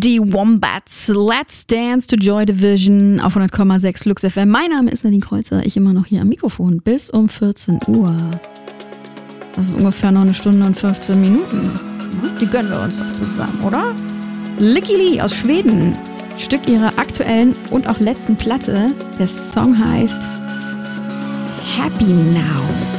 Die Wombats, Let's Dance to Joy Division auf 100,6 Lux FM. Mein Name ist Nadine Kreuzer, ich immer noch hier am Mikrofon bis um 14 Uhr. Das ist ungefähr noch eine Stunde und 15 Minuten. Die gönnen wir uns doch zusammen, oder? Lykke Li aus Schweden, Stück ihrer aktuellen und auch letzten Platte. Der Song heißt Happy Now.